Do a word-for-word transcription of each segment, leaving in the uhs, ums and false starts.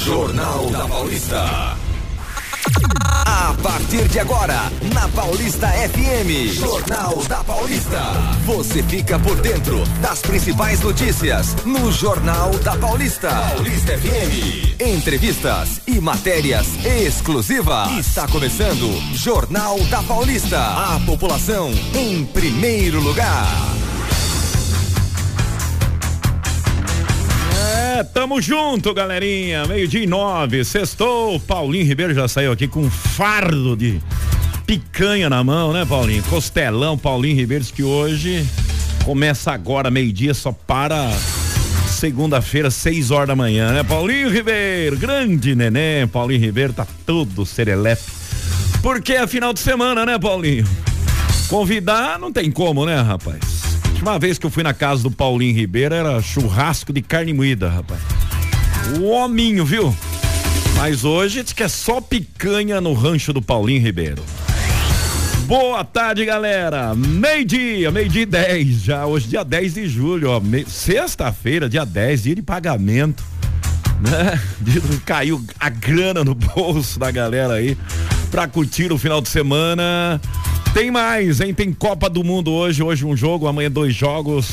Jornal da Paulista. A partir de agora, na Paulista F M, Jornal da Paulista. Você fica por dentro das principais notícias no Jornal da Paulista. Paulista F M. Entrevistas e matérias exclusivas. Está começando Jornal da Paulista. A população em primeiro lugar. É, tamo junto, galerinha. Meio-dia e nove, sextou. Paulinho Ribeiro já saiu aqui com um fardo de picanha na mão, né, Paulinho? Costelão, Paulinho Ribeiro, que hoje começa agora, meio-dia, só para segunda-feira, seis horas da manhã, né? Paulinho Ribeiro, grande neném. Paulinho Ribeiro tá todo serelepe. Porque é final de semana, né, Paulinho? Convidar não tem como, né, rapaz? Uma vez que eu fui na casa do Paulinho Ribeiro, era churrasco de carne moída, rapaz. O hominho, viu? Mas hoje diz que é só picanha no rancho do Paulinho Ribeiro. Boa tarde, galera. Meio-dia, meio-dia e dez, já hoje dia dez de julho, ó. Me... Sexta-feira, dia dez, dia de pagamento, né? Caiu a grana no bolso da galera aí pra curtir o final de semana. Tem mais, hein? Tem Copa do Mundo hoje, hoje um jogo, amanhã dois jogos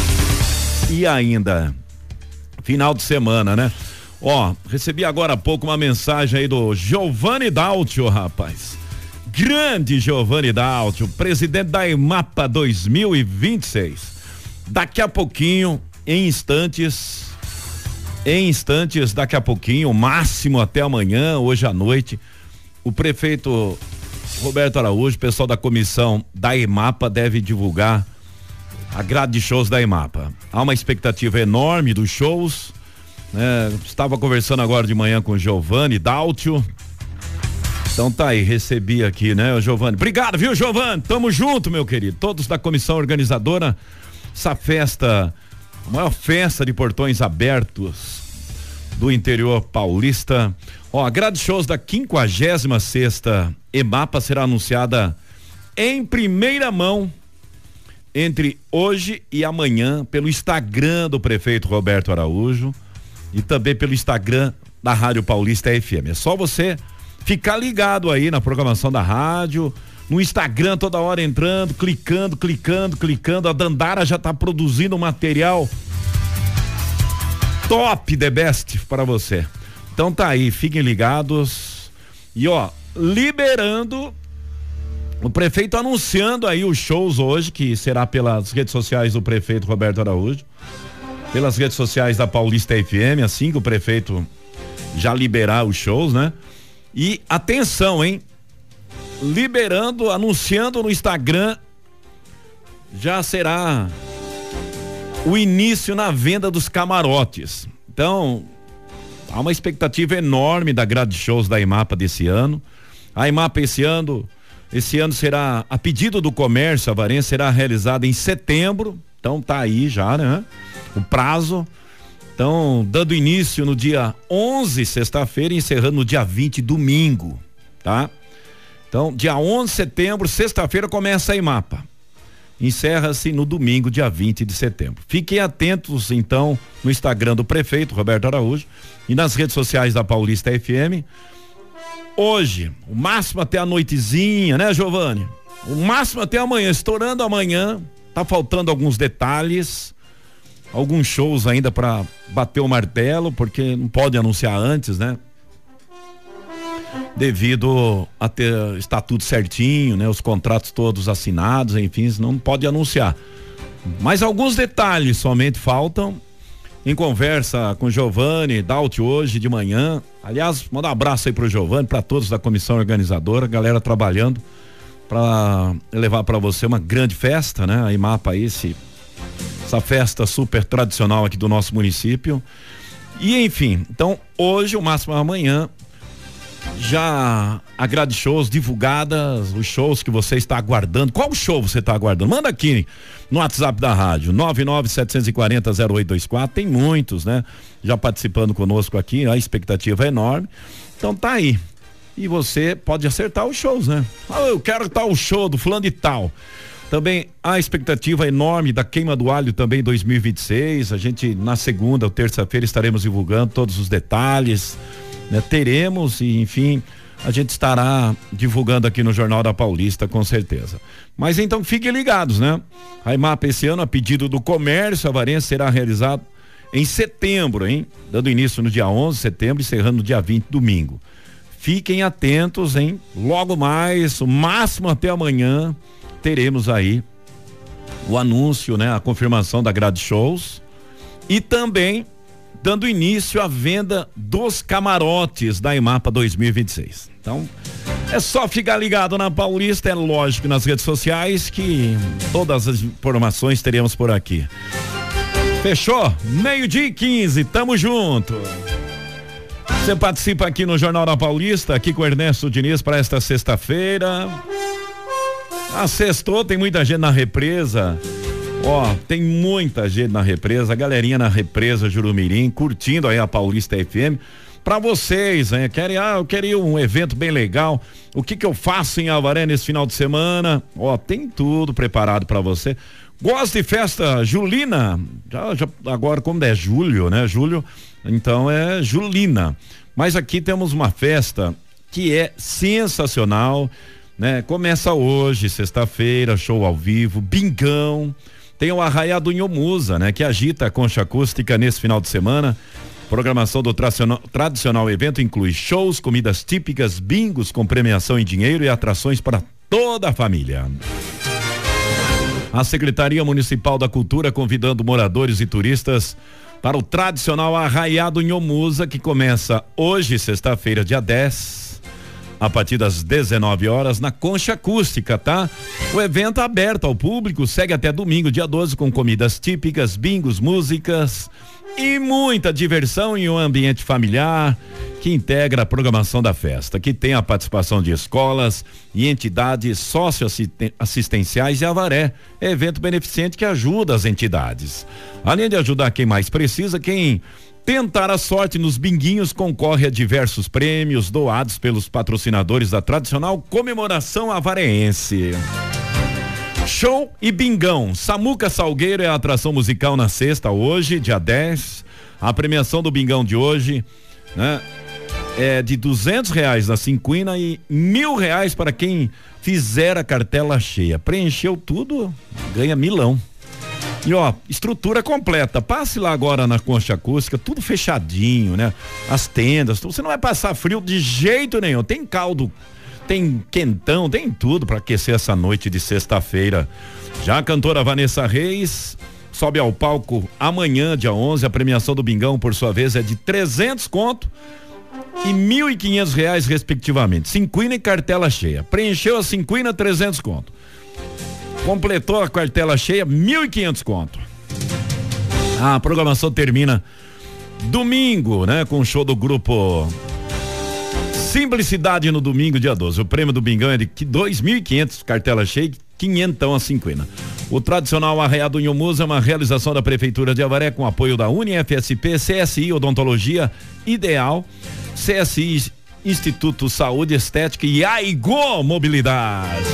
e ainda final de semana, né? Ó, recebi agora há pouco uma mensagem aí do Giovanni Daltio, rapaz. Grande Giovanni Daltio, presidente da EMAPA dois mil e vinte e seis. Daqui a pouquinho, em instantes, em instantes, daqui a pouquinho, máximo até amanhã, hoje à noite, o prefeito Roberto Araújo, pessoal da comissão da EMAPA deve divulgar a grade de shows da EMAPA. Há uma expectativa enorme dos shows, né? Estava conversando agora de manhã com o Giovanni Daltio. Então tá aí, recebi aqui, né, o Giovanni. Obrigado, viu, Giovanni? Tamo junto, meu querido. Todos da comissão organizadora, essa festa, a maior festa de portões abertos do interior paulista. Ó, a grade de shows da quinquagésima sexta EMAPA será anunciada em primeira mão entre hoje e amanhã pelo Instagram do prefeito Roberto Araújo e também pelo Instagram da Rádio Paulista F M. É só você ficar ligado aí na programação da rádio, no Instagram toda hora entrando, clicando, clicando, clicando. A Dandara já tá produzindo material top, the best para você. Então tá aí, fiquem ligados. E ó, liberando, o prefeito anunciando aí os shows hoje, que será pelas redes sociais do prefeito Roberto Araújo, pelas redes sociais da Paulista F M, assim que o prefeito já liberar os shows, né? E atenção, hein? Liberando, anunciando no Instagram, já será o início na venda dos camarotes. Então, há uma expectativa enorme da grade de shows da EMAPA desse ano. A EMAPA esse ano, esse ano será, a pedido do comércio avarense, será realizada em setembro. Então tá aí já, né? O prazo. Então, dando início no dia onze, sexta-feira, e encerrando no dia vinte, domingo, tá? Então, dia onze de setembro, sexta-feira, começa a EMAPA. Encerra-se no domingo, dia vinte de setembro. Fiquem atentos, então, no Instagram do prefeito Roberto Araújo e nas redes sociais da Paulista F M. Hoje, o máximo até a noitezinha, né, Giovanni? O máximo até amanhã, estourando amanhã. Tá faltando alguns detalhes, alguns shows ainda para bater o martelo, porque não pode anunciar antes, né? Devido a ter estatuto certinho, né? Os contratos todos assinados, enfim, não pode anunciar. Mas alguns detalhes somente faltam. Em conversa com o Giovanni Daltio hoje de manhã. Aliás, manda um abraço aí pro Giovanni, para todos da comissão organizadora, galera trabalhando para levar para você uma grande festa, né? A EMAPA aí, esse, essa festa super tradicional aqui do nosso município. E enfim, então hoje, o máximo amanhã, já a grade de shows divulgadas, os shows que você está aguardando. Qual show você está aguardando? Manda aqui no WhatsApp da rádio, nove nove sete quatro zero zero oito dois quatro. Tem muitos, né? Já participando conosco aqui, a expectativa é enorme. Então tá aí. E você pode acertar os shows, né? Ah, eu quero tal show do fulano de tal. Também a expectativa enorme da queima do alho também em dois mil e vinte e seis. A gente na segunda ou terça-feira estaremos divulgando todos os detalhes, né? Teremos e enfim, a gente estará divulgando aqui no Jornal da Paulista com certeza. Mas então fiquem ligados, né? A IMAPA esse ano, a pedido do comércio avarense, será realizado em setembro, hein? Dando início no dia onze de setembro e encerrando no dia vinte, domingo. Fiquem atentos, hein? Logo mais, o máximo até amanhã, teremos aí o anúncio, né? A confirmação da grade shows e também dando início à venda dos camarotes da IMAPA dois mil e vinte e seis. Então, é só ficar ligado na Paulista, é lógico, nas redes sociais, que todas as informações teremos por aqui. Fechou? Meio-dia e quinze, tamo junto. Você participa aqui no Jornal da Paulista, aqui com o Ernesto Diniz para esta sexta-feira. A sextou, tem muita gente na represa. Ó, oh, tem muita gente na represa, a galerinha na represa Jurumirim, curtindo aí a Paulista F M. Pra vocês, né? Querem, ah, eu queria um evento bem legal. O que que eu faço em Avaré nesse final de semana? Ó, oh, tem tudo preparado pra você. Gosta de festa julina? Já, já, agora, como é julho, né? Julho, então é julina. Mas aqui temos uma festa que é sensacional, né? Começa hoje, sexta-feira, show ao vivo, bingão. Tem o Arraiá do Inhomusa, né? Que agita a concha acústica nesse final de semana. Programação do tradicional, tradicional evento inclui shows, comidas típicas, bingos com premiação em dinheiro e atrações para toda a família. A Secretaria Municipal da Cultura convidando moradores e turistas para o tradicional Arraiá do Inhomusa, que começa hoje, sexta-feira, dia dez, a partir das dezenove horas, na Concha Acústica, tá? O evento é aberto ao público, segue até domingo, dia doze, com comidas típicas, bingos, músicas e muita diversão em um ambiente familiar que integra a programação da festa, que tem a participação de escolas e entidades socioassistenciais de Avaré. É evento beneficente que ajuda as entidades. Além de ajudar quem mais precisa, quem tentar a sorte nos binguinhos concorre a diversos prêmios doados pelos patrocinadores da tradicional comemoração avareense. Show e bingão. Samuca Salgueiro é a atração musical na sexta, hoje, dia dez. A premiação do bingão de hoje, né, é de duzentos reais na cinquina e mil reais para quem fizer a cartela cheia. Preencheu tudo, ganha milão. E ó, estrutura completa. Passe lá agora na Concha Acústica, tudo fechadinho, né? As tendas, você não vai passar frio de jeito nenhum. Tem caldo, tem quentão, tem tudo para aquecer essa noite de sexta-feira. Já a cantora Vanessa Reis sobe ao palco amanhã, dia onze. A premiação do bingão, por sua vez, é de trezentos conto e mil e quinhentos reais, respectivamente. Cinquina e cartela cheia. Preencheu a cinquina, trezentos conto. Completou a cartela cheia, mil e quinhentos conto. A programação termina domingo, né? Com o show do grupo Simplicidade no domingo, dia doze. O prêmio do bingão é de dois mil e quinhentos, cartela cheia, quinhentão a cinquina. O tradicional Arraiá do Inhomusa é uma realização da Prefeitura de Avaré com apoio da UniFSP, C S I Odontologia Ideal, C S I Instituto Saúde Estética e Aigo Mobilidade.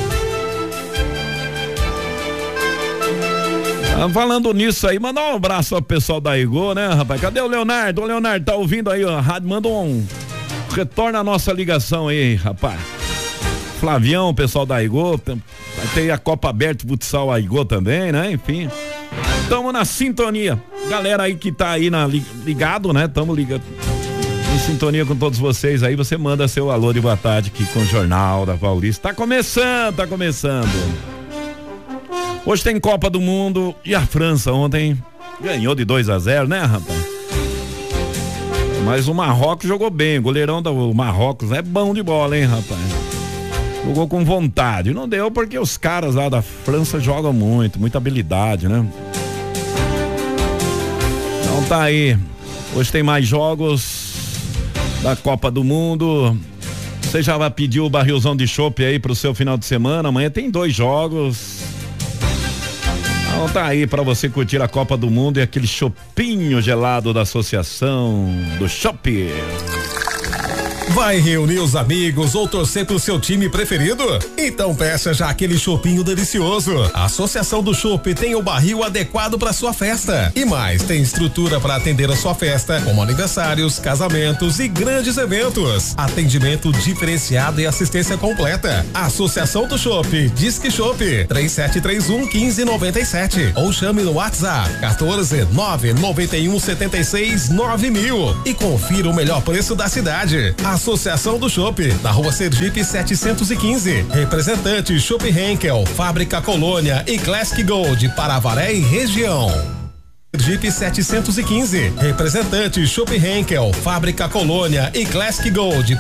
Falando nisso aí, manda um abraço ao pessoal da Igor, né, rapaz? Cadê o Leonardo? O Leonardo tá ouvindo aí, ó, rádio, manda um retorna a nossa ligação aí, rapaz. Flavião, pessoal da Igor, vai ter a Copa Aberta Futsal a Igor também, né? Enfim, tamo na sintonia. Galera aí que tá aí na, ligado, né? Tamo ligado em sintonia com todos vocês aí, você manda seu alô de boa tarde aqui com o Jornal da Paulista. Tá começando, tá começando. Hoje tem Copa do Mundo e a França ontem ganhou de dois a zero, né, rapaz? Mas o Marrocos jogou bem, o goleirão do Marrocos é bom de bola, hein, rapaz? Jogou com vontade, não deu porque os caras lá da França jogam muito, muita habilidade, né? Então tá aí, hoje tem mais jogos da Copa do Mundo. Você já vai pedir o barrilzão de chopp aí pro seu final de semana, amanhã tem dois jogos. Então tá aí pra você curtir a Copa do Mundo e aquele chopinho gelado da Associação do Chopp. Vai reunir os amigos ou torcer pro seu time preferido? Então peça já aquele chopinho delicioso. A Associação do Chopp tem o barril adequado para sua festa. E mais, tem estrutura para atender a sua festa, como aniversários, casamentos e grandes eventos. Atendimento diferenciado e assistência completa. Associação do Chopp, Disque Chopp, três sete três um, um cinco nove sete ou chame no WhatsApp quatorze, nove nove um, sete seis, nove mil e confira o melhor preço da cidade. Associação do Chopp, na Rua Sergipe setecentos e quinze. Representante Chopp Henkel, Fábrica Colônia e Classic Gold para Avaré e região. Sergipe setecentos e quinze. Representante Chopp Henkel, Fábrica Colônia e Classic Gold